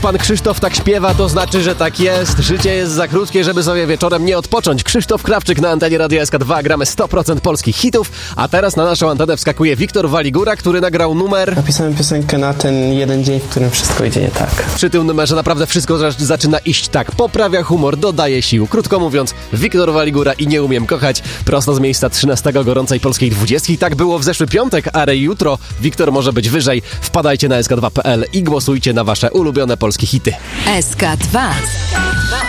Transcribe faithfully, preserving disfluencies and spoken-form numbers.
Pan Krzysztof tak śpiewa, to znaczy, że tak jest. Życie jest za krótkie, żeby sobie wieczorem nie odpocząć. Krzysztof Krawczyk na antenie Radia S K dwa. Gramy sto procent polskich hitów, a teraz na naszą antenę wskakuje Wiktor Waligura, który nagrał numer... Napisałem piosenkę na ten jeden dzień, w którym wszystko idzie nie tak. Przy tym numerze naprawdę wszystko zaczyna iść tak. Poprawia humor, dodaje sił. Krótko mówiąc, Wiktor Waligura i Nie umiem kochać. Prosto z miejsca trzynastego gorącej polskiej dwudziestki. Tak było w zeszły piątek, ale jutro Wiktor może być wyżej. Wpadajcie na S K dwa kropka P L i głosujcie na wasze ulubione polskie hity. S K dwa.